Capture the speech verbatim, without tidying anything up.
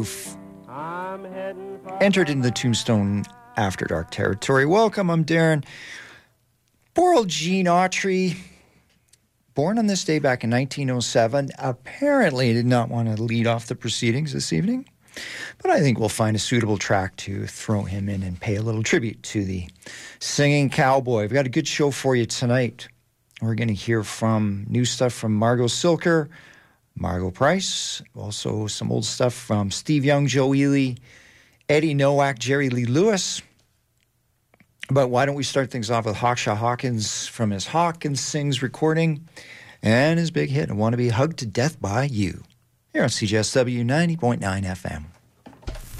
entered in the Tombstone After Dark territory. Welcome, I'm Darren. Poor old Gene Autry, born on this day back in nineteen oh seven, apparently did not want to lead off the proceedings this evening, but I think we'll find a suitable track to throw him in and pay a little tribute to the singing cowboy. We've got a good show for you tonight. We're going to hear from new stuff from Margot Silker, Margo Price, also some old stuff from Steve Young, Joe Ely, Eddie Nowak, Jerry Lee Lewis. But why don't we start things off with Hawkshaw Hawkins from his Hawkins Sings recording and his big hit, I Want to Be Hugged to Death by You, here on C J S W ninety point nine F M.